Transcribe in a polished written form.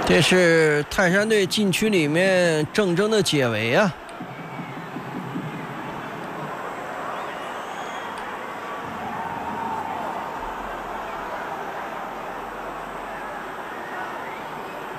这是泰山队禁区里面郑铮的解围啊。